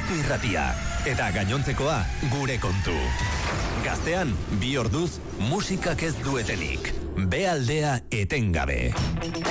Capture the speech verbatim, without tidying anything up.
Ordu Irratia. Eta gainontzekoa gure kontu. Gaztean, bi orduz, musikak ez duetenik. Be aldea etengabe.